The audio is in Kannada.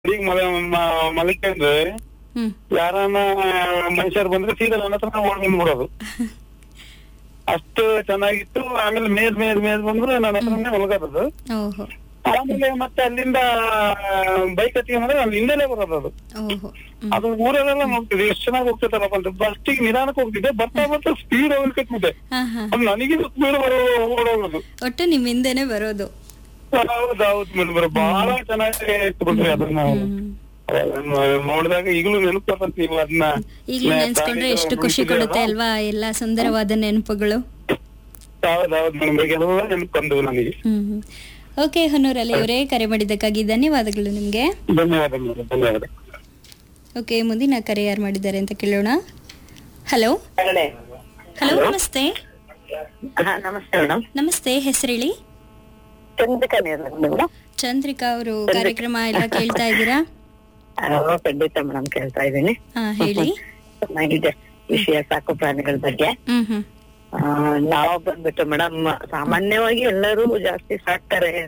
ಈಗ ಮಲಿಕಂದ್ರೆ ಹ್ಮ್ ಯಾರನ್ನ ಮನುಷ್ಯರು ಬಂದ್ರೆ ಸೀದಾ ನನ್ನ ಹತ್ರ ಓಡ್ ಬಂದ್ಬಿಡೋದು. ಅಷ್ಟು ಚೆನ್ನಾಗಿತ್ತು. ಆಮೇಲೆ ಮೇಲ್ ಬಂದ್ರೆ ನನ್ನ ಹತ್ರನೇ ಮಲಗೋದು. ಓಹೋ ಆಮೇಲೆ ಮತ್ತೆ ಅಲ್ಲಿಂದ ಬೈಕ್ ಹತ್ಕೊಂಡ್ರೆ ನಾನು ಹಿಂದೆನೆ ಬರೋದು ಅದು. ಓಹೋ ಅದು ಊರಲ್ಲೆಲ್ಲ ನೋಡ್ತಿದ್ದೆ ಎಷ್ಟು ಚೆನ್ನಾಗಿ ಹೋಗ್ತಿರ್ತಾರಪ್ಪ ಅಂತ. ಬಸ್ಟಿಗೆ ನಿಧಾನಕ್ಕೆ ಹೋಗ್ತಿದ್ದೆ, ಬರ್ತಾ ಸ್ಪೀಡ್ ಹೋಗ್ತಿದ್ದೆ. ಹಾ ಹಾ ಅದು ನನಗಿಂತ ಸ್ಪೀಡ್ ಓಡೋಗೋದು. ಒಟ್ಟು ನಿಮ್ ಹಿಂದೆನೆ ಬರೋದು. ಹೌದು ಮೇಡಮ್, ಬಹಳ ಚೆನ್ನಾಗಿ ಇತ್ತು ಬಿಡ್ರಿ ಅದನ್ನ. ನೋಡಿದಾಗ ಈಗಲೂ ನೆನಪು ಬರ್ತಂತ ನೀವು ಅದನ್ನ. ಈಗಲೂ ನೆನ್ಸ್ಕೊಂಡ್ರೆ ಎಷ್ಟು ಖುಷಿ ಕೊಡುತ್ತೆ ಅಲ್ವಾ, ಎಲ್ಲಾ ಸುಂದರವಾದ ನೆನಪುಗಳು. ಹೌದೌದು ಮೇಡಮ್, ಈಗೆಲ್ಲ ನೆನಪು ಬಂದವು ನನಗೆ. ಓಕೆ ಹೊನ್ನೂರಲ್ಲಿ ಅವರೇ, ಕರೆ ಮಾಡಿದ್ದಕ್ಕಾಗಿ ಧನ್ಯವಾದಗಳು ನಿಮ್ಗೆ. ಧನ್ಯವಾದ ಮೇಡಮ್, ಧನ್ಯವಾದ. ಓಕೆ, ಮುಂದಿನ ಕರೆ ಯಾರು ಮಾಡಿದ್ದಾರೆ ಅಂತ ಕೇಳೋಣ. ಹಲೋ ಹಲೋ, ನಮಸ್ತೆ. ನಮಸ್ತೆ ಮೇಡಮ್. ನಮಸ್ತೆ, ಹೆಸರೇಳಿ? ಚಂದ್ರಿಕಾ ಮೇಡಮ್. ಚಂದ್ರಿಕಾ ಅವರು, ಕಾರ್ಯಕ್ರಮ ಎಲ್ಲ ಕೇಳ್ತಾ ಇದ್ದೀರಾ? ಖಂಡಿತ ಮೇಡಮ್, ಕೇಳ್ತಾ ಇದ್ದೀನಿ. ಹಾ ಹೇಳಿ. ಚೆನ್ನಾಗಿದೆ ವಿಷಯ, ಸಾಕು ಪ್ರಾಣಿಗಳ ಬಗ್ಗೆ. ಹ್ಮ್ ನಾವು ಬಂದ್ಬಿಟ್ಟು ಮೇಡಮ್, ಸಾಮಾನ್ಯವಾಗಿ ಎಲ್ಲರೂ ಜಾಸ್ತಿ ಸಾಕ್ತಾರೆ